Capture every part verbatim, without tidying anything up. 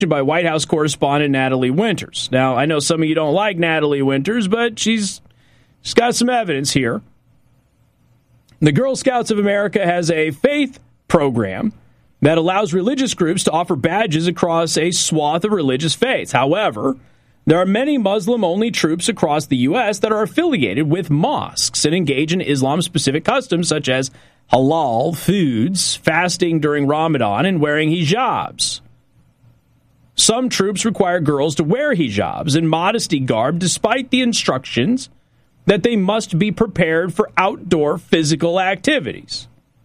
by White House correspondent Natalie Winters. Now, I know some of you don't like Natalie Winters, but she's, she's got some evidence here. The Girl Scouts of America has a faith program that allows religious groups to offer badges across a swath of religious faiths. However, there are many Muslim-only troops across the U S that are affiliated with mosques and engage in Islam-specific customs such as halal foods, fasting during Ramadan, and wearing hijabs. Some troops require girls to wear hijabs and modesty garb despite the instructions that they must be prepared for outdoor physical activities.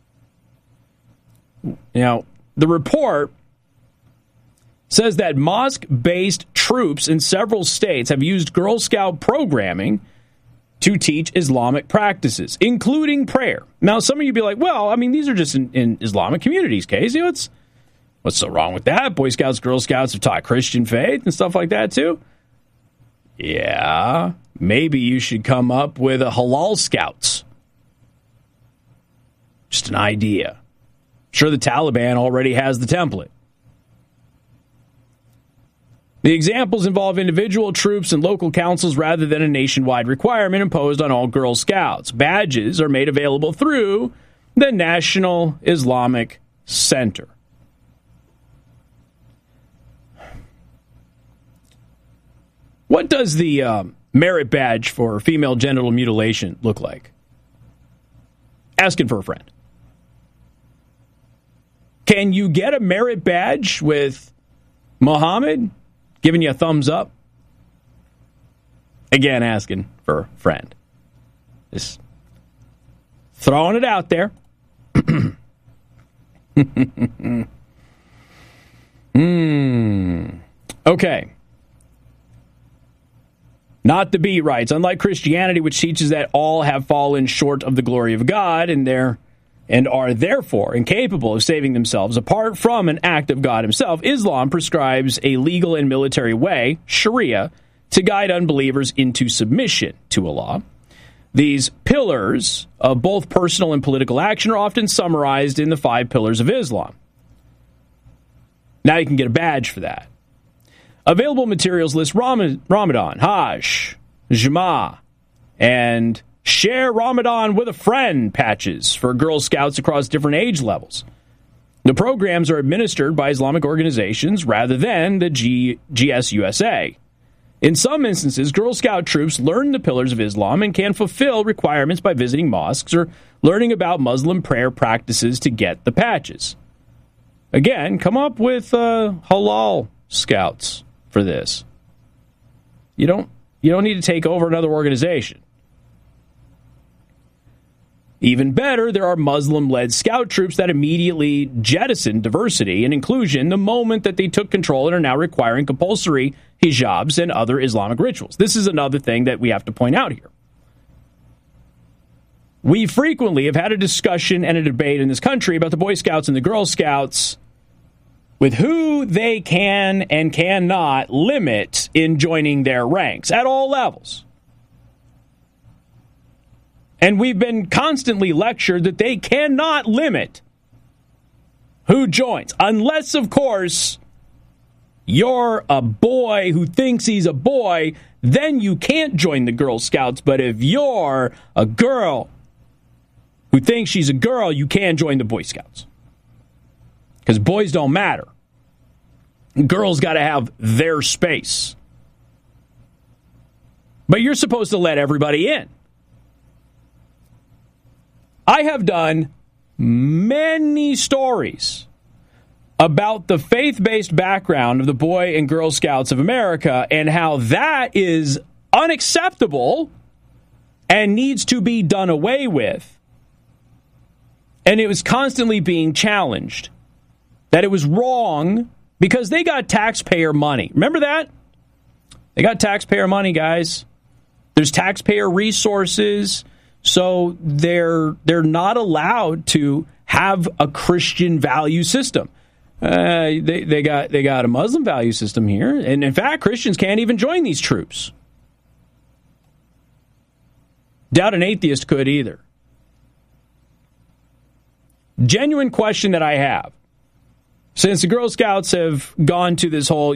Now, the report says that mosque-based troops in several states have used Girl Scout programming to teach Islamic practices, including prayer. Now, some of you be like, well, I mean, these are just in, in Islamic communities, Casey. What's, what's so wrong with that? Boy Scouts, Girl Scouts have taught Christian faith and stuff like that, too. Yeah, maybe you should come up with a halal scouts. Just an idea. I'm sure the Taliban already has the template. The examples involve individual troops and local councils rather than a nationwide requirement imposed on all Girl Scouts. Badges are made available through the National Islamic Center. What does the uh, merit badge for female genital mutilation look like? Asking for a friend. Can you get a merit badge with Muhammad giving you a thumbs up? Again, asking for a friend. Just throwing it out there. mm. Okay. Not the Bee writes, unlike Christianity, which teaches that all have fallen short of the glory of God and their and are therefore incapable of saving themselves apart from an act of God himself, Islam prescribes a legal and military way, Sharia, to guide unbelievers into submission to Allah. These pillars of both personal and political action are often summarized in the five pillars of Islam. Now you can get a badge for that. Available materials list Ram- Ramadan, Hajj, Jumu'ah, and Share Ramadan with a Friend patches for Girl Scouts across different age levels. The programs are administered by Islamic organizations rather than the G- G S U S A. In some instances, Girl Scout troops learn the pillars of Islam and can fulfill requirements by visiting mosques or learning about Muslim prayer practices to get the patches. Again, come up with uh, halal scouts for this. You don't, you don't need to take over another organization. Even better, there are Muslim-led scout troops that immediately jettisoned diversity and inclusion the moment that they took control and are now requiring compulsory hijabs and other Islamic rituals. This is another thing that we have to point out here. We frequently have had a discussion and a debate in this country about the Boy Scouts and the Girl Scouts with who they can and cannot limit in joining their ranks at all levels. And we've been constantly lectured that they cannot limit who joins. Unless, of course, you're a boy who thinks he's a boy, then you can't join the Girl Scouts. But if you're a girl who thinks she's a girl, you can join the Boy Scouts. Because boys don't matter. Girls got to have their space. But you're supposed to let everybody in. I have done many stories about the faith-based background of the Boy and Girl Scouts of America and how that is unacceptable and needs to be done away with. And it was constantly being challenged. That it was wrong because they got taxpayer money. Remember that? They got taxpayer money, guys. There's taxpayer resources. So they're they're not allowed to have a Christian value system. Uh, they they got they got a Muslim value system here, and in fact, Christians can't even join these troops. Doubt an atheist could either. Genuine question that I have: Since the Girl Scouts have gone to this whole